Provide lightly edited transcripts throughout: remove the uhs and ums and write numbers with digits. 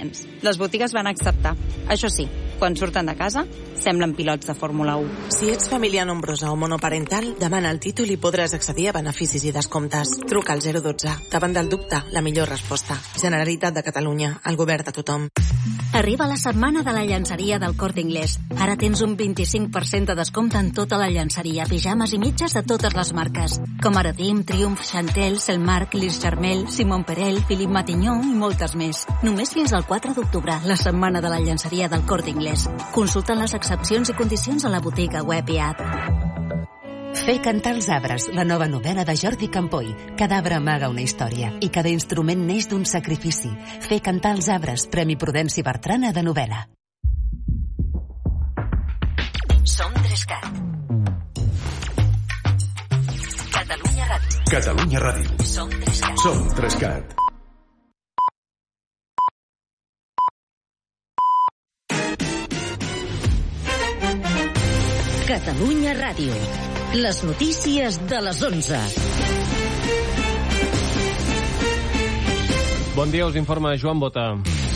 clients. Les botigues van acceptar. Això sí, quan surten de casa, semblen pilots de Fórmula 1. Si ets família nombrosa o monoparental, demana el títol i podràs accedir a beneficis i descomptes. Truca al 012. Davant del dubte, la millor resposta. Generalitat de Catalunya, el govern de tothom. Arriba la setmana de la llançeria del Corte Inglés. Ara tens un 25% de descompte en tota la llançeria, pijames i mitges de totes les marques, com Aradim, Triumph, Chantel, Selmark, Lis Charmel, Simon Perel, Philippe Matignon i moltes més. Només fins al 4 d'octubre, la setmana de la llançeria del Corte Inglés. Consulta les excepcions i condicions a la botiga web i app. Fer cantar els arbres, la nova novel·la de Jordi Campoy. Cada arbre amaga una història i cada instrument neix d'un sacrifici. Fer cantar els arbres, Premi Prudenci Bertrana de novel·la. Som 3CAT. Catalunya Ràdio. Catalunya Ràdio. Som 3CAT. Som 3CAT. Catalunya Ràdio. Les notícies de les 11. Bon dia, us informa Joan Bota.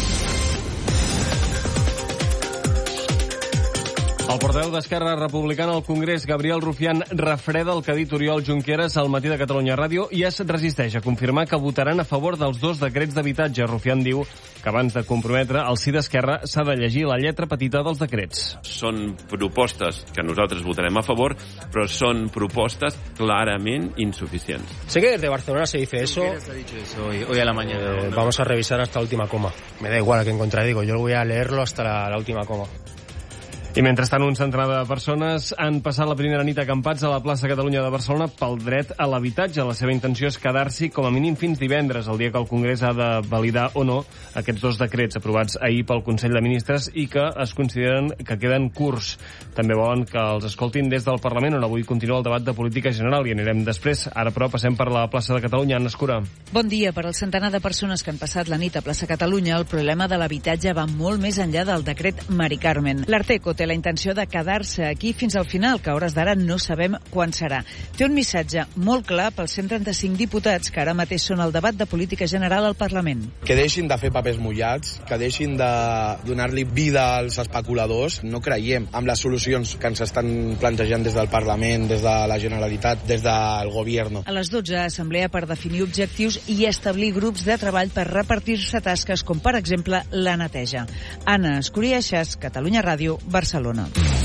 El portaveu d'Esquerra Republicana al Congrés, Gabriel Rufián, refreda el que ha dit Oriol Junqueras al Matí de Catalunya Ràdio i es resisteix a confirmar que votaran a favor dels 2 decrets d'habitatge. Rufián diu que abans de comprometre el sí d'Esquerra s'ha de llegir la lletra petita dels decrets. Són propostes que nosaltres votarem a favor, però són propostes clarament insuficients. Sé que desde Barcelona se dice eso. Ha dicho eso hoy a la mañana. Vamos a revisar hasta la última coma. Me da igual a quién contradigo, yo voy a leerlo hasta la última coma. I mentrestant, un centenar de persones han passat la primera nit acampats a la plaça Catalunya de Barcelona pel dret a l'habitatge. La seva intenció és quedar-s'hi com a mínim fins divendres, el dia que el Congrés ha de validar o no aquests 2 decrets aprovats ahir pel Consell de Ministres i que es consideren que queden curts. També volen que els escoltin des del Parlament, on avui continua el debat de política general, i anirem després. Ara, però, passem per la plaça de Catalunya. Anna Escura. Bon dia. Per al centenar de persones que han passat la nit a plaça Catalunya, el problema de l'habitatge va molt més enllà del decret Mari Carmen. L'Arteco té la intenció de quedar-se aquí fins al final, que a hores d'ara no sabem quan serà. Té un missatge molt clar pels 135 diputats que ara mateix són al debat de política general al Parlament. Que deixin de fer papers mullats, que deixin de donar-li vida als especuladors. No creiem en les solucions que ens estan plantejant des del Parlament, des de la Generalitat, des del Govern. A les 12, assemblea per definir objectius i establir grups de treball per repartir-se tasques, com per exemple la neteja. Anna Escuriaixas, Catalunya Ràdio, Barcelona.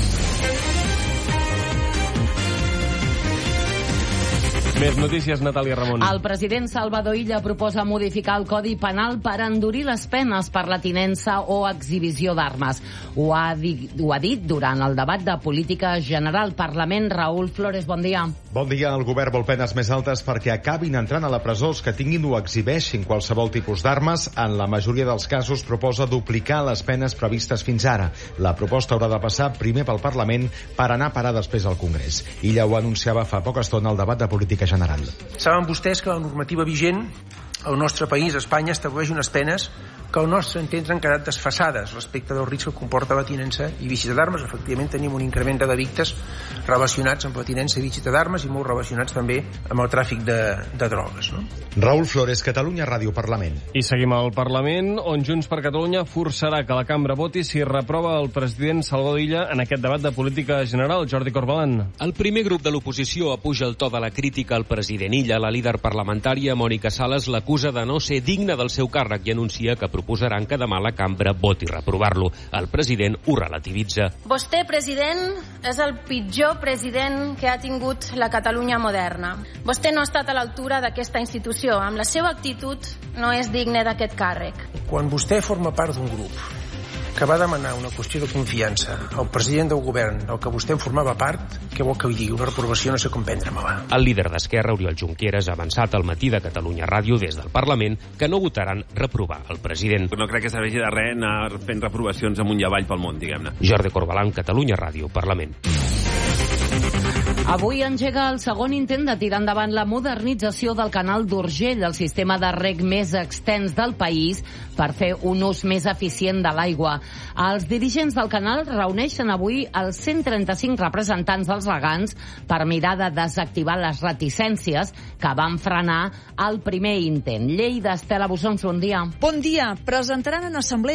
Més notícies, Natàlia Ramon. El president Salvador Illa proposa modificar el Codi Penal per endurir les penes per la tinença o exhibició d'armes. Ho ha dit durant el debat de política general. Parlament, Raúl Flores, bon dia. Bon dia. El govern vol penes més altes perquè acabin entrant a la presó els que tinguin o exhibeixin qualsevol tipus d'armes. En la majoria dels casos proposa duplicar les penes previstes fins ara. La proposta haurà de passar primer pel Parlament per anar a parar després al Congrés. Illa ho anunciava fa poca estona al debat de política general. Saben vostès que la normativa vigent al nostre país, Espanya, estableix unes penes que al nostre entendre han quedat desfasades respecte del risc que comporta la tinença i visita d'armes. Efectivament, tenim un increment de delictes relacionats amb la tinença i visita d'armes i molt relacionats també amb el tràfic de drogues. No? Raúl Flores, Catalunya Ràdio, Parlament. I seguim al Parlament, on Junts per Catalunya forçarà que la cambra voti si reprova el president Salvador Illa en aquest debat de política general. Jordi Corbalan. El primer grup de l'oposició apuja el to de la crítica al president Illa. La líder parlamentària, Mònica Sales, l'acusa de no ser digne del seu càrrec i anuncia que proposaran que demà la cambra voti reprovar-lo. El president ho relativitza. Vostè, president, és el pitjor president que ha tingut la Catalunya moderna. Vostè no ha estat a l'altura d'aquesta institució. Amb la seva actitud no és digne d'aquest càrrec. Quan vostè forma part d'un grup que va demanar una qüestió de confiança al president del govern, del que vostè en formava part, què vol que li digui? Una reprovació no sé com prendre-me-la. El líder d'Esquerra, Oriol Junqueras, ha avançat al Matí de Catalunya Ràdio des del Parlament que no votaran reprovar el president. No crec que serveixi de res anar fent reprovacions amunt i avall pel món, diguem-ne. Jordi Corbalan, Catalunya Ràdio, Parlament. Avui engega el segon intent de tirar endavant la modernització del canal d'Urgell, el sistema de reg més extens del país, per fer un ús més eficient de l'aigua. Els dirigents del canal reuneixen avui els 135 representants dels regants per mirar de desactivar les reticències que van frenar el primer intent. Lleida, Estela Bussons, bon dia. Bon dia. Presentaran en assemblea